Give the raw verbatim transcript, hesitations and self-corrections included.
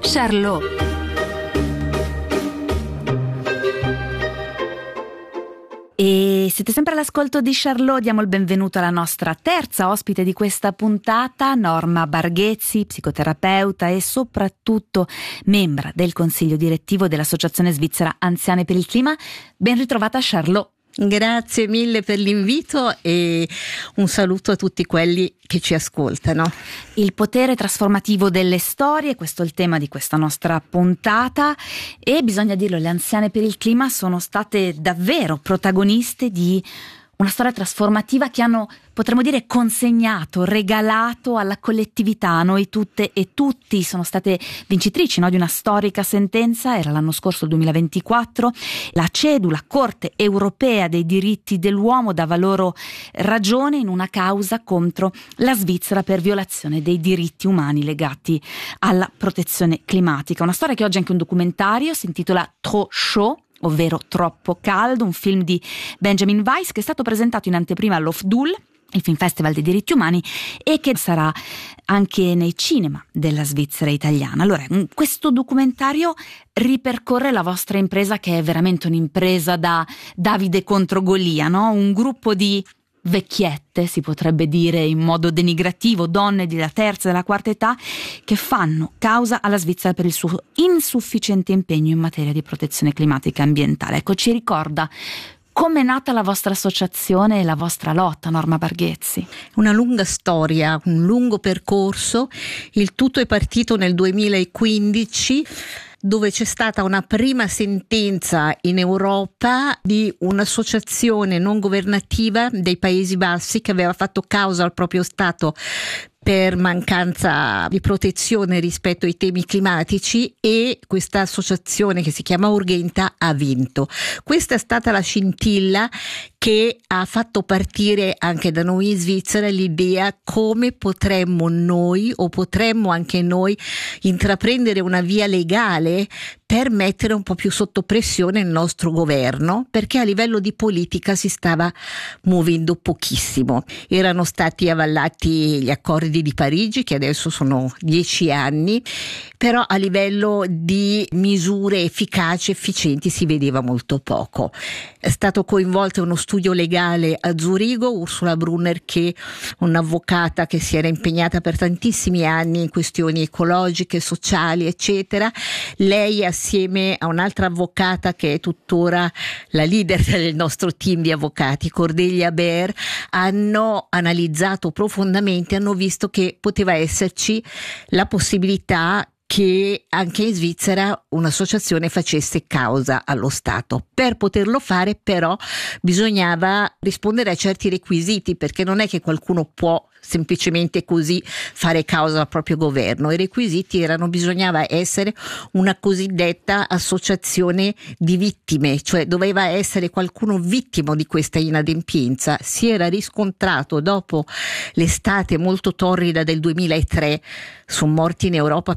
Charlot. E siete sempre all'ascolto di Charlot, diamo il benvenuto alla nostra terza ospite di questa puntata, Norma Barghezzi, psicoterapeuta e soprattutto membra del consiglio direttivo dell'Associazione Svizzera Anziane per il Clima. Ben ritrovata a Charlot. Grazie mille per l'invito e un saluto a tutti quelli che ci ascoltano. Il potere trasformativo delle storie, questo è il tema di questa nostra puntata, e bisogna dirlo, le Anziane per il Clima sono state davvero protagoniste di una storia trasformativa che hanno, potremmo dire, consegnato, regalato alla collettività. A noi tutte e tutti sono state vincitrici, no, di una storica sentenza. Era l'anno scorso, il duemilaventiquattro. La CEDU, la Corte Europea dei Diritti dell'Uomo, dava loro ragione in una causa contro la Svizzera per violazione dei diritti umani legati alla protezione climatica. Una storia che oggi è anche un documentario, si intitola Trop Chaud, ovvero Troppo caldo, un film di Benjamin Weiss che è stato presentato in anteprima all'O F D U L, il Film Festival dei diritti umani, e che sarà anche nei cinema della Svizzera italiana. Allora, questo documentario ripercorre la vostra impresa, che è veramente un'impresa da Davide contro Golia, no? Un gruppo di vecchiette, si potrebbe dire in modo denigrativo, donne della terza e della quarta età, che fanno causa alla Svizzera per il suo insufficiente impegno in materia di protezione climatica e ambientale. Ecco, ci ricorda come è nata la vostra associazione e la vostra lotta, Norma Barghezzi? Una lunga storia, un lungo percorso. Il tutto è partito nel duemilaquindici, dove c'è stata una prima sentenza in Europa di un'associazione non governativa dei Paesi Bassi che aveva fatto causa al proprio Stato per mancanza di protezione rispetto ai temi climatici, e questa associazione, che si chiama Urgenta, ha vinto. Questa è stata la scintilla che ha fatto partire anche da noi in Svizzera l'idea come potremmo noi, o potremmo anche noi, intraprendere una via legale per mettere un po' più sotto pressione il nostro governo, perché a livello di politica si stava muovendo pochissimo. Erano stati avallati gli accordi di Parigi, che adesso sono dieci anni, però a livello di misure efficaci, efficienti, si vedeva molto poco. È stato coinvolto uno studio legale a Zurigo, Ursula Brunner, che è un'avvocata che si era impegnata per tantissimi anni in questioni ecologiche, sociali, eccetera. Lei, assieme a un'altra avvocata che è tuttora la leader del nostro team di avvocati, Cordelia Baer, hanno analizzato profondamente, hanno visto che poteva esserci la possibilità che anche in Svizzera un'associazione facesse causa allo Stato. Per poterlo fare, però, bisognava rispondere a certi requisiti, perché non è che qualcuno può semplicemente così fare causa al proprio governo. I requisiti erano: bisognava essere una cosiddetta associazione di vittime, cioè doveva essere qualcuno vittimo di questa inadempienza. Si era riscontrato dopo l'estate molto torrida del duemilatré, sono morti in Europa